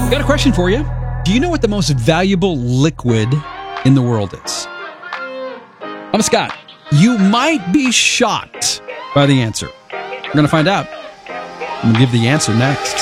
Got a question for you. Do you know what the most valuable liquid in the world is? I'm Scott. You might be shocked by the answer. We're going to find out. I'm going to give the answer next.